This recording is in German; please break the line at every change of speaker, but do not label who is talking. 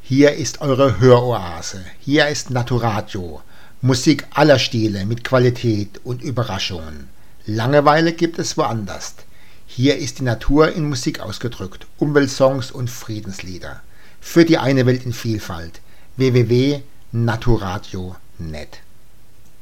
Hier ist eure Höroase. Hier ist Naturadio. Musik aller Stile mit Qualität und Überraschungen. Langeweile gibt es woanders. Hier ist die Natur in Musik ausgedrückt. Umweltsongs und Friedenslieder. Für die eine Welt in Vielfalt. www.naturadio.net